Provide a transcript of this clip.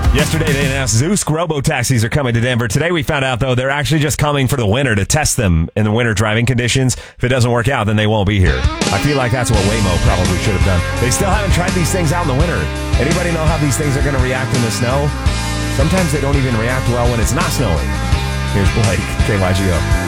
Yesterday, they announced Zeus robo-taxis are coming to Denver. Today, we found out, though, they're actually just coming for the winter to test them in the winter driving conditions. If it doesn't work out, then they won't be here. I feel like that's what Waymo probably should have done. They still haven't tried these things out in the winter. Anybody know how these things are going to react in the snow? Sometimes they don't even react well when it's not snowing. Here's Blake, KYGO.